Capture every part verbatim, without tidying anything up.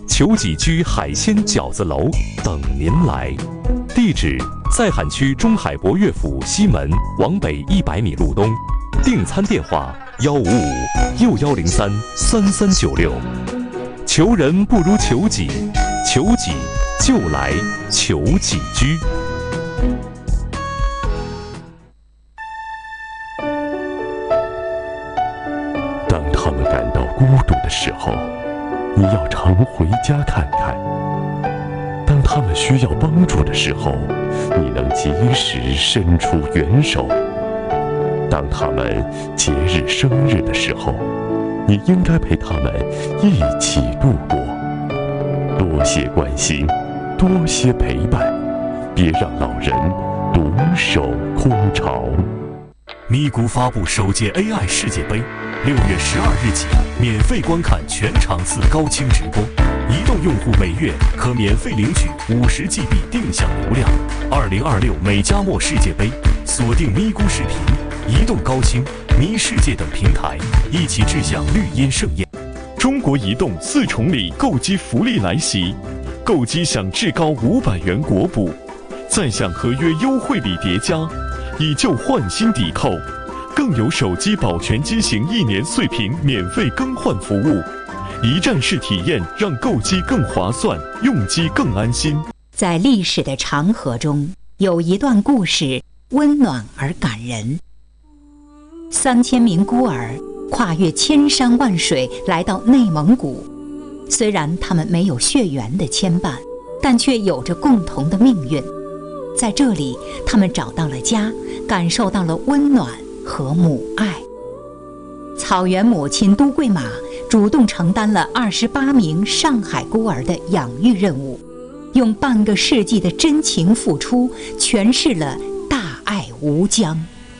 求己居海鲜饺子楼等您来。地址：在罕区中海博悦府西门往北一百米路东。订餐电话：幺五五六幺零三三三九六。求人不如求己，求己就来求己居。 当他们感到孤独的时候，你要常回家看看；当他们需要帮助的时候，你能及时伸出援手；当他们节日生日的时候，你应该陪他们一起度过。多些关心，多些陪伴，别让老人独守空巢。 咪咕发布首届 A I 世界杯，六月十二日起免费观看全场次高清直播，移动用户每月可免费领取五十 G B 定向流量。二零二六美加墨世界杯，锁定咪咕视频、移动高清、咪世界等平台，一起志向绿茵盛宴。 中国移动四重礼购机福利来袭，购机享至高五百元国补，再享合约优惠礼叠加，以旧换新抵扣，更有手机保全机型一年碎屏免费更换服务，一站式体验让购机更划算，用机更安心。 在历史的长河中，有一段故事温暖而感人。三千名孤儿跨越千山万水来到内蒙古，虽然他们没有血缘的牵绊，但却有着共同的命运。在这里，他们找到了家，感受到了温暖和母爱。草原母亲都桂马主动承担了二十八名上海孤儿的养育任务，用半个世纪的真情付出，诠释了大爱无疆。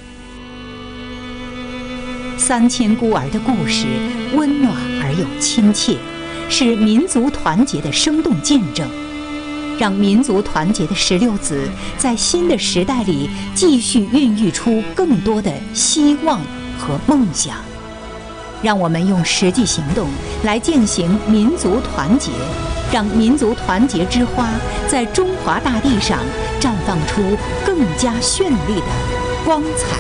三千孤儿的故事温暖而又亲切，是民族团结的生动见证。让民族团结的石榴籽在新的时代里继续孕育出更多的希望和梦想。让我们用实际行动来践行民族团结，让民族团结之花在中华大地上绽放出更加绚丽的光彩。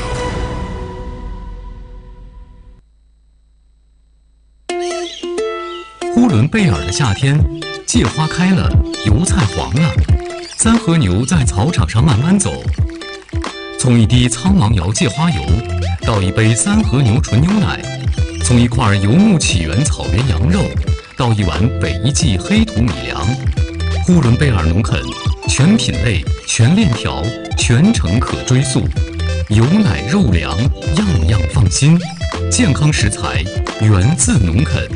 呼伦贝尔的夏天，芥花开了，油菜黄了，三和牛在草场上慢慢走。从一滴苍芒瑶芥花油到一杯三和牛纯牛奶，从一块游牧起源草原羊肉到一碗北一季黑土米粮，呼伦贝尔农垦全品类、全链条、全程可追溯，油奶肉粮样样放心，健康食材源自农垦。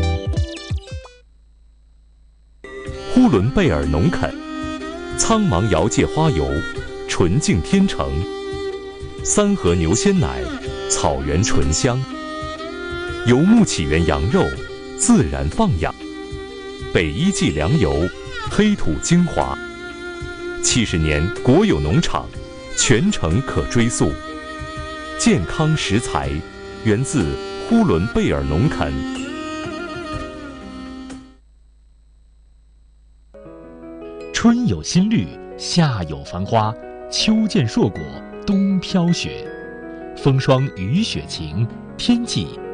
呼伦贝尔农垦，苍芒瑶芥花油，纯净天成；三和牛鲜奶，草原醇香；游牧起源羊肉，自然放养；北一季粮油，黑土精华。七十年国有农场，全程可追溯。健康食材，源自呼伦贝尔农垦。 春有新绿，夏有繁花，秋见硕果，冬飘雪。风霜雨雪晴，天气